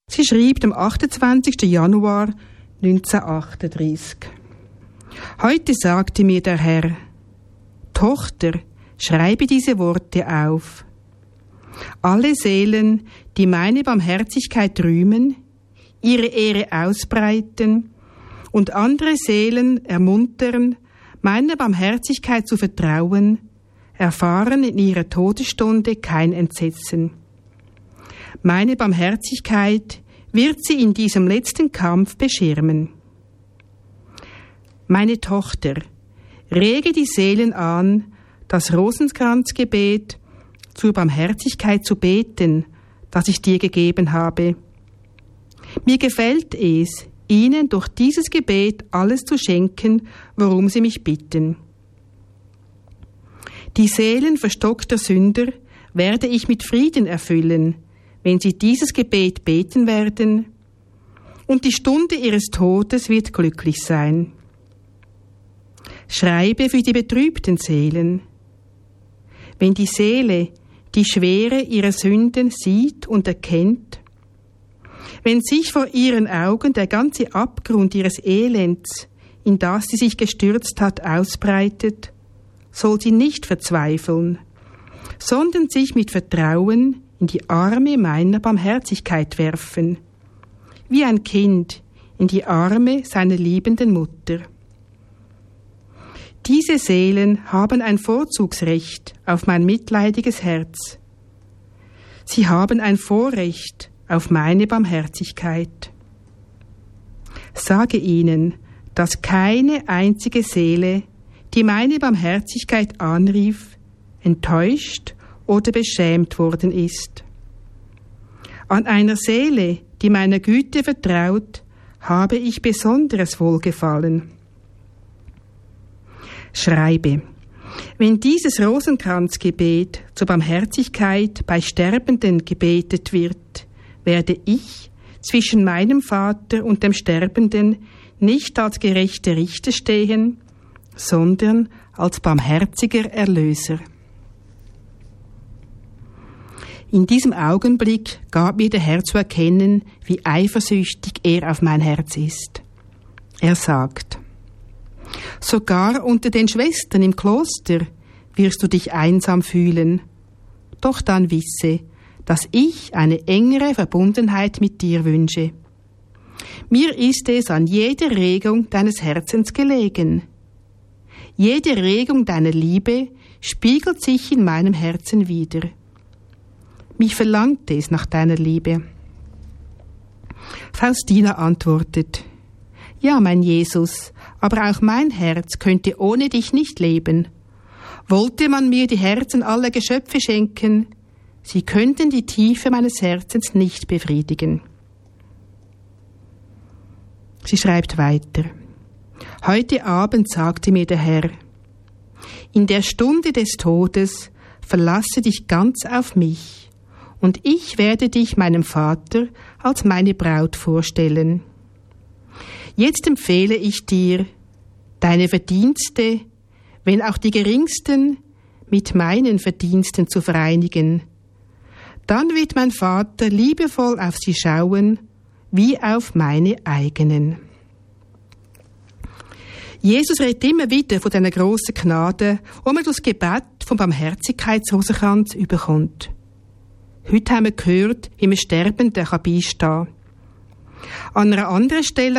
Sie schreibt am 28. Januar 1938. Heute sagte mir der Herr: Tochter, schreibe diese Worte auf. Alle Seelen, die meine Barmherzigkeit rühmen, ihre Ehre ausbreiten und andere Seelen ermuntern, meiner Barmherzigkeit zu vertrauen, erfahren in ihrer Todesstunde kein Entsetzen. Meine Barmherzigkeit wird sie in diesem letzten Kampf beschirmen. Meine Tochter, rege die Seelen an, das Rosenkranzgebet zur Barmherzigkeit zu beten, das ich dir gegeben habe. Mir gefällt es, ihnen durch dieses Gebet alles zu schenken, worum sie mich bitten. Die Seelen verstockter Sünder werde ich mit Frieden erfüllen, wenn sie dieses Gebet beten werden, und die Stunde ihres Todes wird glücklich sein. Schreibe für die betrübten Seelen. Wenn die Seele die Schwere ihrer Sünden sieht und erkennt, wenn sich vor ihren Augen der ganze Abgrund ihres Elends, in das sie sich gestürzt hat, ausbreitet, soll sie nicht verzweifeln, sondern sich mit Vertrauen in die Arme meiner Barmherzigkeit werfen, wie ein Kind in die Arme seiner liebenden Mutter. Diese Seelen haben ein Vorzugsrecht auf mein mitleidiges Herz. Sie haben ein Vorrecht auf meine Barmherzigkeit. Sage ihnen, dass keine einzige Seele, die meine Barmherzigkeit anrief, enttäuscht oder beschämt worden ist. An einer Seele, die meiner Güte vertraut, habe ich besonderes Wohlgefallen. Schreibe, wenn dieses Rosenkranzgebet zur Barmherzigkeit bei Sterbenden gebetet wird, werde ich zwischen meinem Vater und dem Sterbenden nicht als gerechter Richter stehen, sondern als barmherziger Erlöser. In diesem Augenblick gab mir der Herr zu erkennen, wie eifersüchtig er auf mein Herz ist. Er sagt: Sogar unter den Schwestern im Kloster wirst du dich einsam fühlen. Doch dann wisse, dass ich eine engere Verbundenheit mit dir wünsche. Mir ist es an jeder Regung deines Herzens gelegen. Jede Regung deiner Liebe spiegelt sich in meinem Herzen wider. Mich verlangt es nach deiner Liebe. Faustina antwortet: Ja, mein Jesus, aber auch mein Herz könnte ohne dich nicht leben. Wollte man mir die Herzen aller Geschöpfe schenken, sie könnten die Tiefe meines Herzens nicht befriedigen. Sie schreibt weiter: Heute Abend sagte mir der Herr: In der Stunde des Todes verlasse dich ganz auf mich, und ich werde dich meinem Vater als meine Braut vorstellen. Jetzt empfehle ich dir, deine Verdienste, wenn auch die geringsten, mit meinen Verdiensten zu vereinigen. Dann wird mein Vater liebevoll auf sie schauen, wie auf meine eigenen. Jesus redet immer wieder von dieser grossen Gnade, die man durch das Gebet vom Barmherzigkeitsrosenkranz überkommt. Heute haben wir gehört, wie man Sterbenden beistehen kann. An einer anderen Stelle